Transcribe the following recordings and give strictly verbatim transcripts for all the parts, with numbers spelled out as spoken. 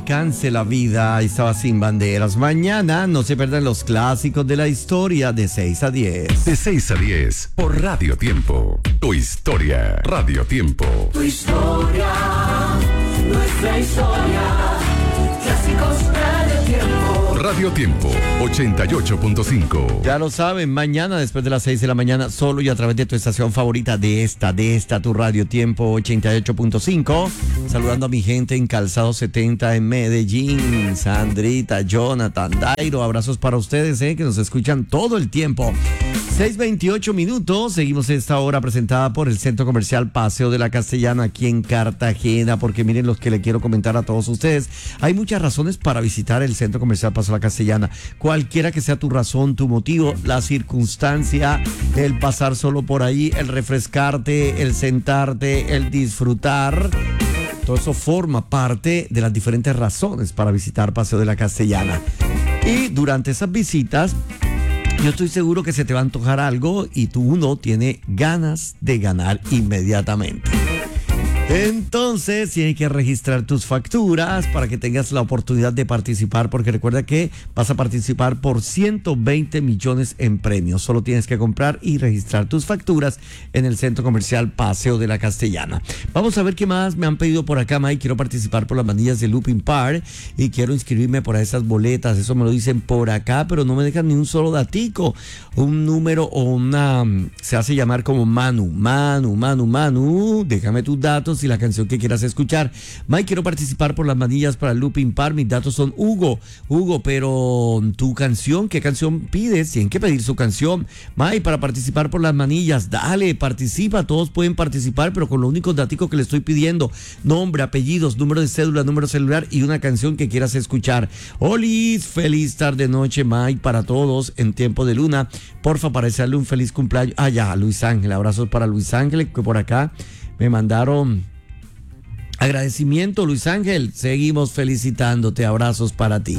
alcance la vida estaba sin banderas. Mañana no se pierdan los clásicos de la historia de seis a diez. De seis a diez por Radio Tiempo. Tu historia, Radio Tiempo. Tu historia, nuestra historia. Clásicos Radio Tiempo. Radio Tiempo ochenta y ocho punto cinco. Ya lo saben, mañana después de las seis de la mañana, solo y a través de tu estación favorita de esta, de esta, tu Radio Tiempo ochenta y ocho punto cinco. Saludando a mi gente en Calzado setenta en Medellín, Sandrita, Jonathan, Dairo, abrazos para ustedes, eh, que nos escuchan todo el tiempo. seis veintiocho minutos, seguimos esta hora presentada por el Centro Comercial Paseo de la Castellana aquí en Cartagena, porque miren los que le quiero comentar a todos ustedes. Hay muchas razones para visitar el Centro Comercial Paseo de la Castellana. Cualquiera que sea tu razón, tu motivo, la circunstancia, el pasar solo por ahí, el refrescarte, el sentarte, el disfrutar. Todo eso forma parte de las diferentes razones para visitar Paseo de la Castellana. Y durante esas visitas, yo estoy seguro que se te va a antojar algo y tú uno tiene ganas de ganar inmediatamente. Entonces tienes que registrar tus facturas para que tengas la oportunidad de participar, porque recuerda que vas a participar por ciento veinte millones en premios. Solo tienes que comprar y registrar tus facturas en el Centro Comercial Paseo de la Castellana. Vamos a ver qué más me han pedido por acá, Mike. Quiero participar por las manillas de Looping Park y quiero inscribirme por esas boletas. Eso me lo dicen por acá, pero no me dejan ni un solo datico. Un número o una... se hace llamar como Manu. Manu, Manu, Manu. Déjame tus datos y la canción que quieras escuchar. Mike, quiero participar por las manillas para el Looping Park. Mis datos son Hugo. Hugo, pero tu canción, ¿qué canción pides? Tienen que pedir su canción. Mike, para participar por las manillas, dale, participa. Todos pueden participar, pero con los únicos datos que le estoy pidiendo: nombre, apellidos, número de cédula, número celular y una canción que quieras escuchar. Olis, feliz tarde noche, Mike, para todos en tiempo de luna. Porfa, para desearle un feliz cumpleaños. Ah, ya, Luis Ángel. Abrazos para Luis Ángel, que por acá me mandaron agradecimiento. Luis Ángel, seguimos felicitándote, abrazos para ti.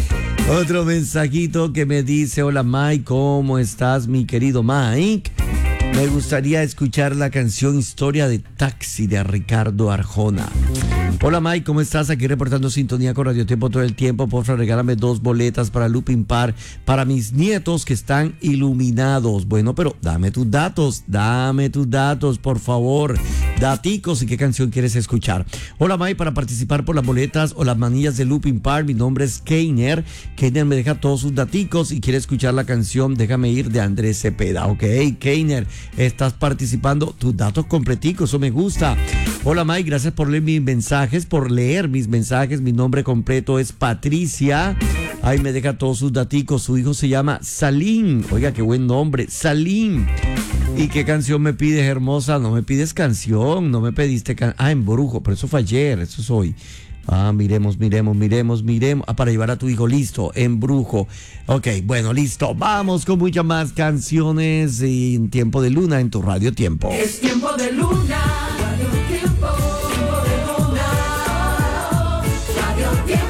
Otro mensajito que me dice: hola Mike, ¿cómo estás, mi querido Mike? Me gustaría escuchar la canción Historia de Taxi de Ricardo Arjona. Hola Mike, ¿cómo estás? Aquí reportando sintonía con Radio Tiempo todo el tiempo. Por favor, regálame dos boletas para Looping Park para mis nietos que están iluminados. Bueno, pero dame tus datos, dame tus datos, por favor. Daticos y qué canción quieres escuchar. Hola Mike, para participar por las boletas o las manillas de Looping Park, mi nombre es Keiner. Keiner me deja todos sus daticos y quiere escuchar la canción Déjame Ir de Andrés Cepeda. Ok, Keiner, estás participando, tus datos completicos, eso me gusta. Hola Mike, gracias por leer mis mensajes, por leer mis mensajes. Mi nombre completo es Patricia. Ahí me deja todos sus daticos. Su hijo se llama Salim. Oiga, qué buen nombre, Salim. ¿Y qué canción me pides, hermosa? No me pides canción, no me pediste canción. Ah, Embrujo, pero eso fue ayer, eso es hoy. Ah, miremos, miremos, miremos, miremos. Ah, para llevar a tu hijo, listo, Embrujo. Ok, bueno, listo. Vamos con muchas más canciones en Tiempo de Luna en tu Radio Tiempo. Es tiempo de luna, Radio Tiempo, tiempo de luna, Radio Tiempo.